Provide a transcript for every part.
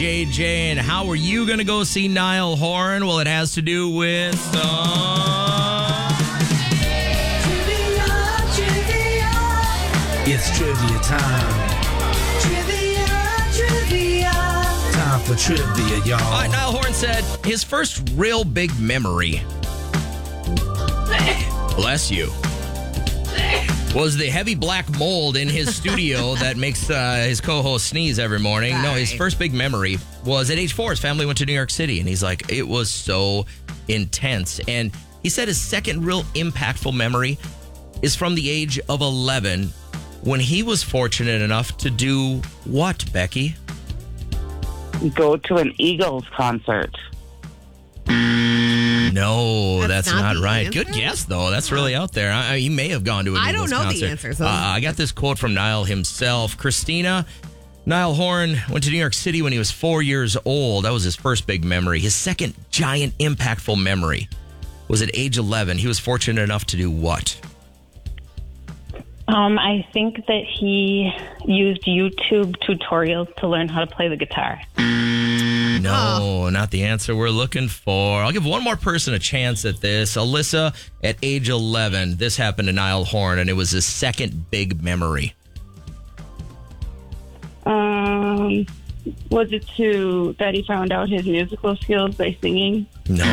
JJ, and how are you going to go see Niall Horan? Well, it has to do with It's trivia time. Trivia. Time for trivia, y'all. All right, Niall Horan said his first real big memory, bless you, was the heavy black mold in his studio that makes his co-host sneeze every morning. Sorry. No, his first big memory was at age 4. His family went to New York City, and he's like, it was so intense. And he said his second real impactful memory is from the age of 11 when he was fortunate enough to do what, Becky? Go to an Eagles concert. No, that's not the right. answer? Good guess, though. That's really out there. He may have gone to an I Eagles don't know concert. the answer. So I got this quote from Niall himself. Christina, Niall Horan went to New York City when he was 4 years old. That was his first big memory. His second giant impactful memory was at age 11. He was fortunate enough to do what? I think that he used YouTube tutorials to learn how to play the guitar. No, not the answer we're looking for. I'll give one more person a chance at this. Alyssa, at age 11, this happened to Niall Horan, and it was his second big memory. Was it that he found out his musical skills by singing? No.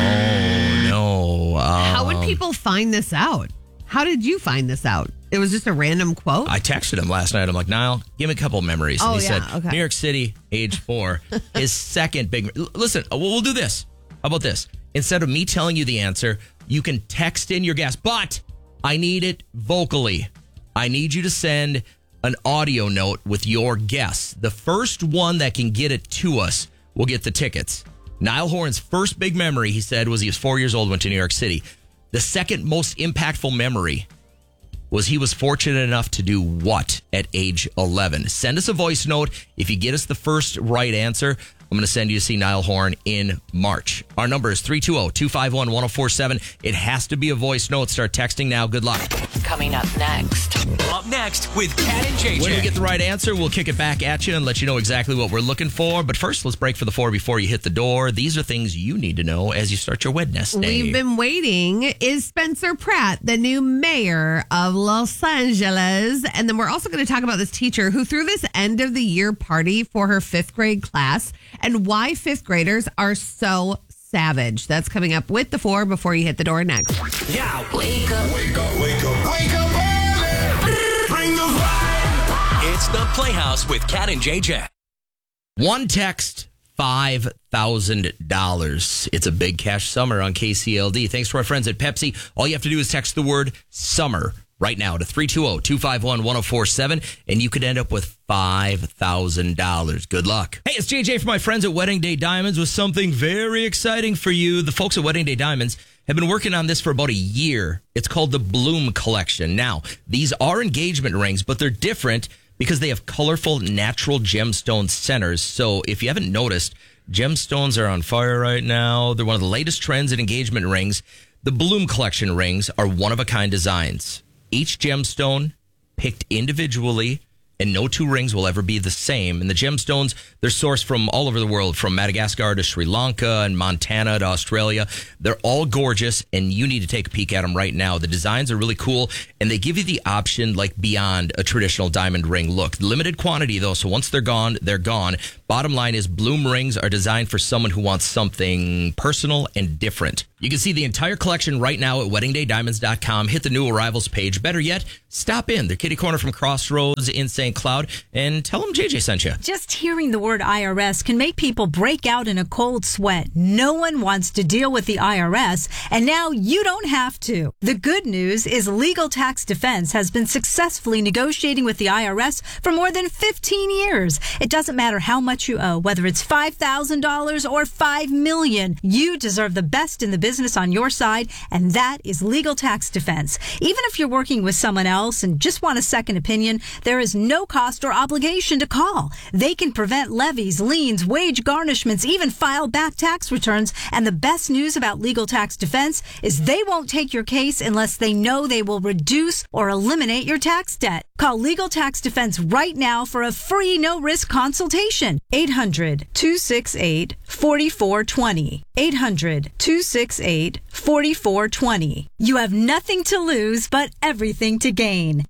how would people find this out? How did you find this out? It was just a random quote? I texted him last night. I'm like, Niall, give me a couple memories. And he said, New York City, age 4. His second big... Listen, we'll do this. How about this? Instead of me telling you the answer, you can text in your guess. But I need it vocally. I need you to send an audio note with your guess. The first one that can get it to us will get the tickets. Niall Horan's first big memory, he said, was he was 4 years old, went to New York City. The second most impactful memory was he was fortunate enough to do what at age 11? Send us a voice note. If you get us the first right answer, I'm going to send you to see Niall Horan in March. Our number is 320-251-1047. It has to be a voice note. Start texting now. Good luck. Coming up next. Up next with Kat and JJ. When we get the right answer, we'll kick it back at you and let you know exactly what we're looking for. But first, let's break for the 4 before you hit the door. These are things you need to know as you start your Wednesday. We've been waiting. Is Spencer Pratt the new mayor of Los Angeles? And then we're also going to talk about this teacher who threw this end of the year party for her 5th grade class and why 5th graders are so savage. That's coming up with the 4 before you hit the door next. Yeah. Wake up. Wake up, wake up, wake up early. Bring the vibe. It's the Playhouse with Kat and JJ. One text, $5,000. It's a big cash summer on KCLD. Thanks to our friends at Pepsi. All you have to do is text the word summer right now to 320-251-1047, and you could end up with $5,000. Good luck. Hey, it's JJ from my friends at Wedding Day Diamonds with something very exciting for you. The folks at Wedding Day Diamonds have been working on this for about a year. It's called the Bloom Collection. Now, these are engagement rings, but they're different because they have colorful natural gemstone centers. So if you haven't noticed, gemstones are on fire right now. They're one of the latest trends in engagement rings. The Bloom Collection rings are one-of-a-kind designs. Each gemstone picked individually, and no two rings will ever be the same. And the gemstones, they're sourced from all over the world, from Madagascar to Sri Lanka and Montana to Australia. They're all gorgeous, and you need to take a peek at them right now. The designs are really cool, and they give you the option like beyond a traditional diamond ring look. Limited quantity, though, so once they're gone, they're gone. Bottom line is Bloom rings are designed for someone who wants something personal and different. You can see the entire collection right now at WeddingDayDiamonds.com. Hit the new arrivals page. Better yet, stop in. They're kitty corner from Crossroads in St. Cloud, and tell them JJ sent you. Just hearing the word IRS can make people break out in a cold sweat. No one wants to deal with the IRS, and now you don't have to. The good news is Legal Tax Defense has been successfully negotiating with the IRS for more than 15 years. It doesn't matter how much you owe, whether it's $5,000 or $5 million. You deserve the best in the business business on your side, and that is Legal Tax Defense. Even if you're working with someone else and just want a second opinion, there is no cost or obligation to call. They can prevent levies, liens, wage garnishments, even file back tax returns. And the best news about Legal Tax Defense is they won't take your case unless they know they will reduce or eliminate your tax debt. Call Legal Tax Defense right now for a free no-risk consultation. 800-268-4420. 800-268-4420. You have nothing to lose but everything to gain.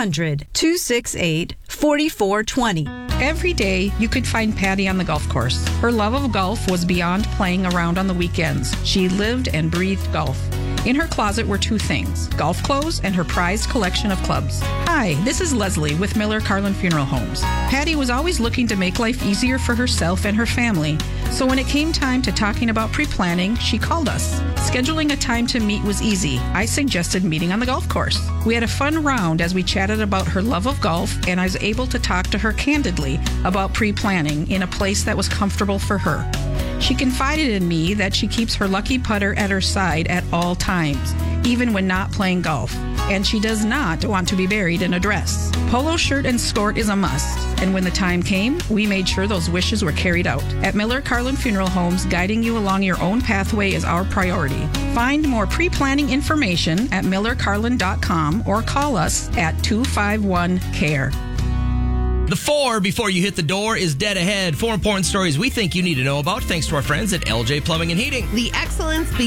800-268-4420. Every day, you could find Patty on the golf course. Her love of golf was beyond playing around on the weekends. She lived and breathed golf. In her closet were two things, golf clothes and her prized collection of clubs. Hi, this is Leslie with Miller Carlin Funeral Homes. Patty was always looking to make life easier for herself and her family. So when it came time to talking about pre-planning, she called us. Scheduling a time to meet was easy. I suggested meeting on the golf course. We had a fun round as we chatted about her love of golf, and I was able to talk to her candidly about pre-planning in a place that was comfortable for her. She confided in me that she keeps her lucky putter at her side at all times, even when not playing golf. And she does not want to be buried in a dress. Polo shirt and skirt is a must. And when the time came, we made sure those wishes were carried out. At Miller Carlin Funeral Homes, guiding you along your own pathway is our priority. Find more pre-planning information at millercarlin.com or call us at 251-CARE. The 4 before you hit the door is dead ahead. 4 important stories we think you need to know about thanks to our friends at LJ Plumbing and Heating. The excellence